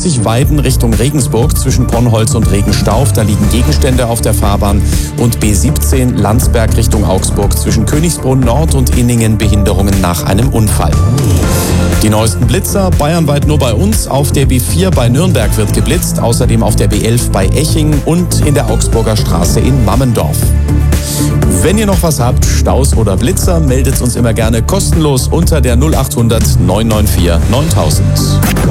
A44 Weiden Richtung Regensburg zwischen Ponnholz und Regenstauf. Da liegen Gegenstände auf der Fahrbahn. Und B17 Landsberg Richtung Augsburg zwischen Königsbrunn Nord und Inningen Behinderungen nach einem Unfall. Die neuesten Blitzer bayernweit nur bei uns. Auf der B4 bei Nürnberg wird geblitzt. Außerdem auf der B11 bei Eching und in der Augsburger Straße in Mammendorf. Wenn ihr noch was habt, Staus oder Blitzer, meldet uns immer gerne kostenlos unter der 0800 994 9000.